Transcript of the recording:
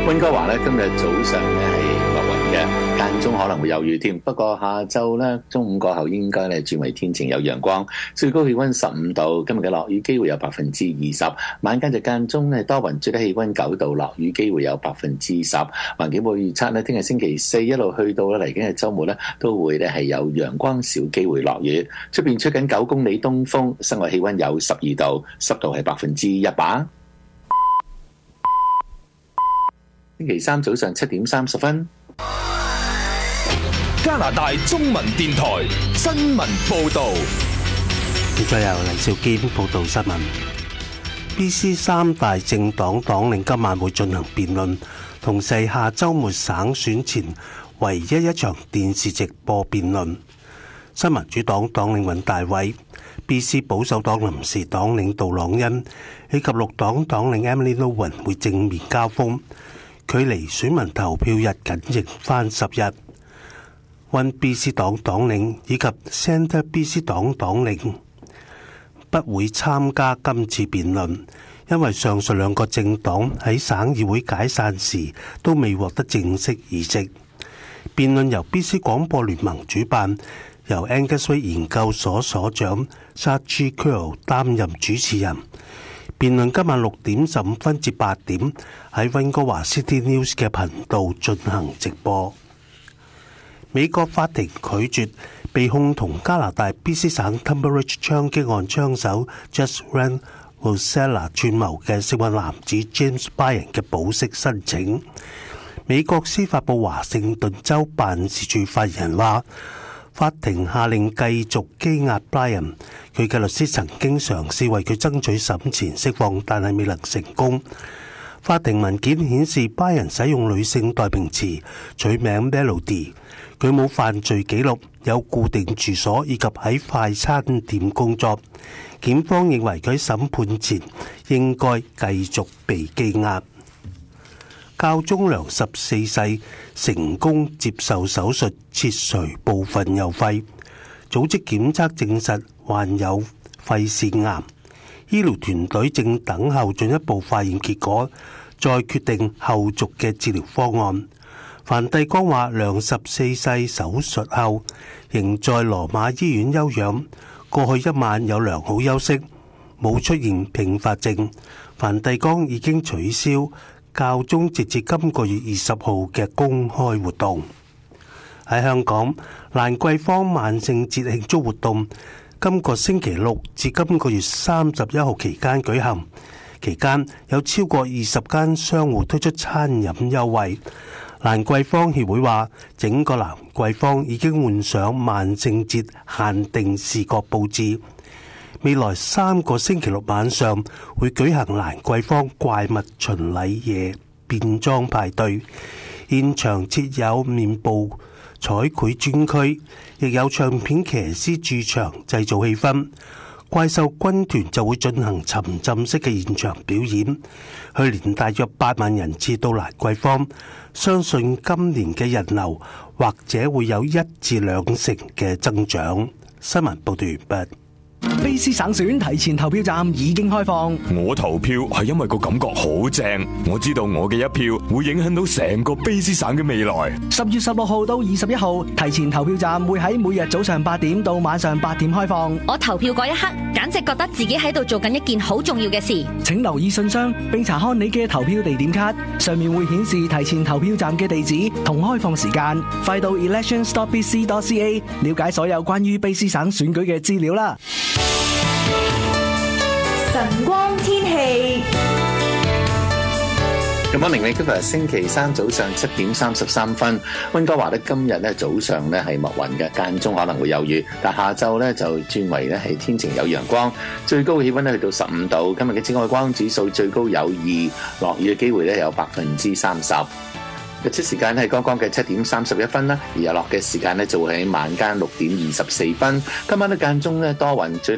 溫哥華咧今日早上咧係密雲嘅，間中可能會有雨添。不過下晝咧中午過後應該咧轉為天晴有陽光，最高氣溫15度。今日嘅落雨機會有20%，晚間就間中咧多雲，最低氣溫9度，落雨機會有10%。環境部預測咧，聽日星期四一路去到咧嚟緊嘅週末咧，都會咧係有陽光，少機會落雨。出邊吹緊9公里東風，室外氣溫有12度，濕度係100%。星期三早上7點30分， 加拿大中文電台新聞報導。 現在由黎兆堅報導新聞。BC 三大政黨黨領今晚會進行辯論，同時下週末省選前唯一一場電視直播辯論。新民主黨黨領尹大偉、BC 保守黨臨時黨領杜朗恩以及綠黨黨領 Emily Lowen 會正面交鋒。距離選民投票日僅剩翻10日。One BC 黨黨領以及 Centre BC 黨黨領不會參加今次辯論，因為上述兩個政黨喺省議會解散時都未獲得正式議席。辯論由 BC 廣播聯盟主辦，由 Angus Way 研究所所長 Sachi Curl 擔任主持人。辯論今晚6點15分至8點喺溫哥華 City News 嘅頻道進行直播。美國法庭拒絕被控同加拿大 BC 省 Tumberridge 槍擊案槍手 Justran Rosella 串謀嘅涉案男子 James Bryan 嘅保釋申請。美國司法部華盛頓州辦事處發言人話，法庭下令繼續羈押 Bryan， 佢嘅律師曾經嘗試為佢爭取審前釋放，但係未能成功。法庭文件顯示 Bryan 使用女性代名詞，取名 Melody， 佢冇犯罪記錄，有固定住所以及喺快餐店工作。檢方認為佢喺審判前應該繼續被羈押。教宗良14世成功接受手術切除部分右肺，組織檢測證實患有肺腺癌，醫療團隊正等候進一步化驗結果，再決定後續嘅治療方案。梵蒂岡話，良14世手術後仍在羅馬醫院休養，過去一晚有良好休息，冇出現併發症。梵蒂岡已經取消教宗直至今個月20號嘅公開活動。喺香港，蘭桂坊萬聖節慶祝活動今個星期六至今個月31號期間舉行，期間有超過20間商戶推出餐飲優惠。蘭桂坊協會話，整個蘭桂坊已經換上萬聖節限定視覺佈置。未來3個星期六晚上會舉行蘭桂坊怪物巡禮夜變裝派對，現場設有面部彩繪專區，亦有唱片騎師駐場製造氣氛。怪獸軍團就會進行沉浸式嘅現場表演。去年大約8萬人次到蘭桂坊，相信今年嘅人流或者會有1至2成嘅增長。新聞報道完畢。 BC 省選提前投票站已經開放。 我投票係因為個感覺好正，我知道我嘅一票會影響到成個BC省嘅未來。 10月16號到21號，提前投票站會喺每日早上8點到晚上8點開放。 我投票嗰一刻，簡直覺得自己喺度做緊一件好重要嘅事。 請留意信箱，並查看你嘅投票地點卡，上面會顯示提前投票站嘅地址同開放時間。快到 elections.bc.ca 了解所有關於BC省選舉嘅資料啦。 晨光天氣， 咁我明你今日星期三早上7點33分，溫哥華咧今日咧早上咧係密雲嘅，間中可能會有雨，但下晝咧就轉為咧係天晴有陽光，最高氣溫咧去到15度。今日嘅紫外光指數最高有2，落雨嘅機會咧有30%。日出時間係剛剛嘅7點31分啦，而日落嘅時間咧就會喺晚間6點24分。今晚咧間中咧多雲，最